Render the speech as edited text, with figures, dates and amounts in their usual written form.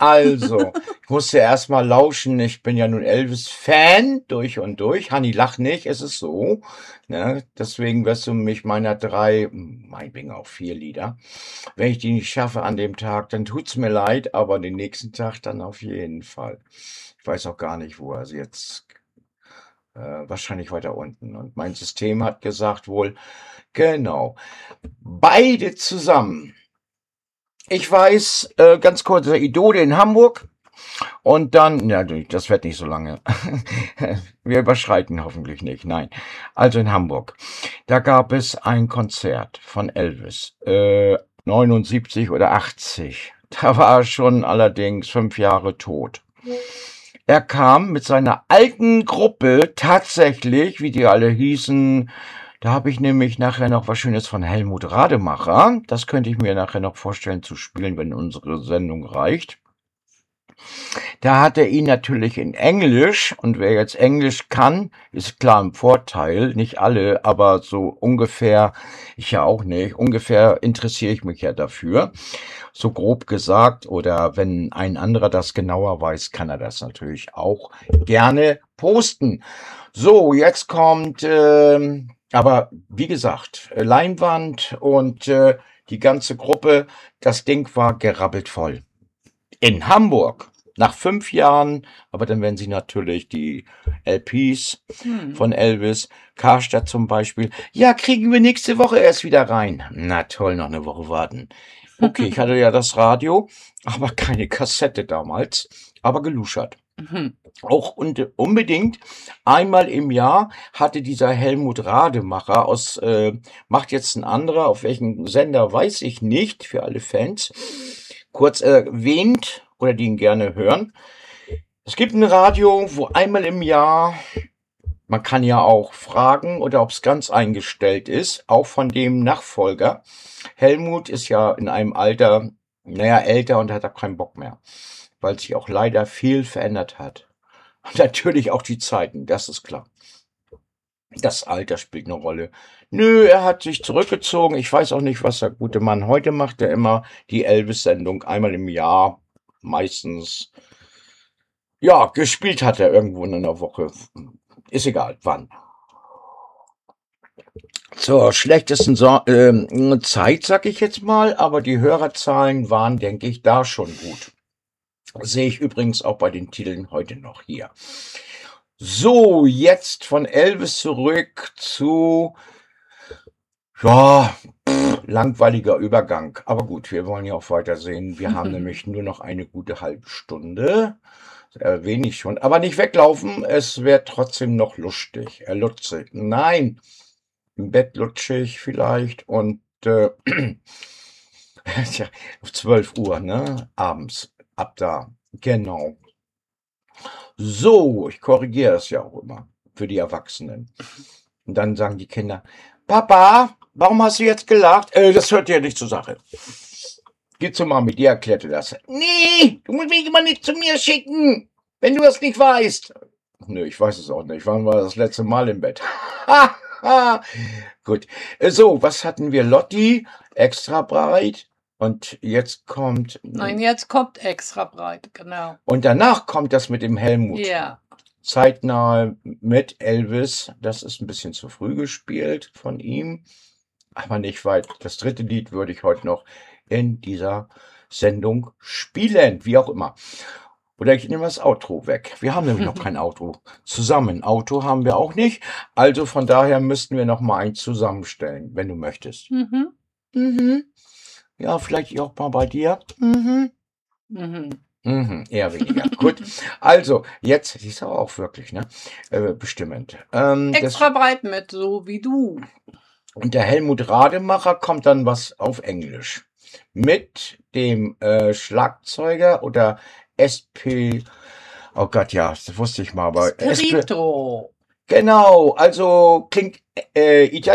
Also, ich musste erst mal lauschen. Ich bin ja nun Elvis-Fan durch und durch. Hanni, lach nicht, es ist so. Ne? Deswegen wirst du mich meiner drei, meinetwegen auch 4 Lieder. Wenn ich die nicht schaffe an dem Tag, dann tut's mir leid, aber den nächsten Tag dann auf jeden Fall. Ich weiß auch gar nicht, wo er sie jetzt, wahrscheinlich weiter unten. Und mein System hat gesagt wohl, genau, beide zusammen. Ich weiß, ganz kurz, der Idole in Hamburg und dann, ja, das wird nicht so lange. Wir überschreiten hoffentlich nicht, nein. Also in Hamburg, da gab es ein Konzert von Elvis, 79 oder 80. Da war er schon allerdings 5 Jahre tot. Er kam mit seiner alten Gruppe tatsächlich, wie die alle hießen. Da habe ich nämlich nachher noch was Schönes von Helmut Rademacher. Das könnte ich mir nachher noch vorstellen zu spielen, wenn unsere Sendung reicht. Da hat er ihn natürlich in Englisch, und wer jetzt Englisch kann, ist klar im Vorteil, nicht alle, aber so ungefähr, ich ja auch nicht, ungefähr interessiere ich mich ja dafür, so grob gesagt, oder wenn ein anderer das genauer weiß, kann er das natürlich auch gerne posten. So, jetzt kommt, aber wie gesagt, Leinwand und die ganze Gruppe, das Ding war gerabbelt voll. In Hamburg. Nach 5 Jahren, aber dann werden sie natürlich die LPs von Elvis, Karstadt zum Beispiel. Ja, kriegen wir nächste Woche erst wieder rein. Na toll, noch eine Woche warten. Okay, ich hatte ja das Radio, aber keine Kassette damals, aber geluschert. Auch unbedingt einmal im Jahr hatte dieser Helmut Rademacher aus, macht jetzt ein anderer, auf welchem Sender weiß ich nicht, für alle Fans, kurz erwähnt, oder die ihn gerne hören. Es gibt ein Radio, wo einmal im Jahr, man kann ja auch fragen, oder ob es ganz eingestellt ist, auch von dem Nachfolger. Helmut ist ja in einem Alter, naja, älter und hat da keinen Bock mehr, weil sich auch leider viel verändert hat. Und natürlich auch die Zeiten, das ist klar. Das Alter spielt eine Rolle. Nö, er hat sich zurückgezogen. Ich weiß auch nicht, was der gute Mann heute macht. Der immer die Elvis-Sendung einmal im Jahr meistens, ja, gespielt hat er irgendwo in einer Woche. Ist egal, wann. Zur schlechtesten Zeit, sag ich jetzt mal, aber die Hörerzahlen waren, denke ich, da schon gut. Sehe ich übrigens auch bei den Titeln heute noch hier. So, jetzt von Elvis zurück zu, ja, langweiliger Übergang. Aber gut, wir wollen ja auch weitersehen. Wir haben nämlich nur noch eine gute halbe Stunde. Wenig schon. Aber nicht weglaufen, es wird trotzdem noch lustig. Lutzig. Nein, im Bett lutschig vielleicht und tja, auf 12 Uhr, ne? Abends. Ab da. Genau. So, ich korrigiere das ja auch immer für die Erwachsenen. Und dann sagen die Kinder, Papa, warum hast du jetzt gelacht? Das hört ja nicht zur Sache. Geh zur Mami, die erklärte das. Nee, du musst mich immer nicht zu mir schicken, wenn du das nicht weißt. Nö, ich weiß es auch nicht. Wann war das letzte Mal im Bett? Gut. So, was hatten wir? Lotti, extra breit. Und jetzt kommt... Nein, jetzt kommt extra breit, genau. Und danach kommt das mit dem Helmut. Ja. Zeitnah mit Elvis. Das ist ein bisschen zu früh gespielt von ihm. Aber nicht weit. Das dritte Lied würde ich heute noch in dieser Sendung spielen. Wie auch immer. Oder ich nehme das Outro weg. Wir haben nämlich noch kein Outro zusammen. Auto haben wir auch nicht. Also von daher müssten wir noch mal eins zusammenstellen, wenn du möchtest. Ja, vielleicht auch mal bei dir. Eher weniger. Gut. Also, jetzt, die ist aber auch wirklich, ne? Bestimmend. Extra breit mit, so wie du. Und der Helmut Rademacher kommt dann was auf Englisch. Mit dem Schlagzeuger oder SP. Oh Gott, ja, das wusste ich mal, aber Spirito. Genau, also klingt italienisch.